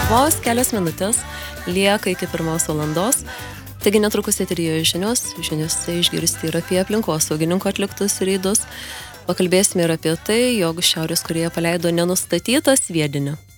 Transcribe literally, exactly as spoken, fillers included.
Vos kelios minutės lieka iki pirmos valandos. Taigi netrukus eteryje žinios, žiniose išgirsti ir apie aplinkosaugininkų atliktus reidus. Pakalbėsime ir apie tai, jog Šiaurės Korėja paleido nenustatytą sviedinį.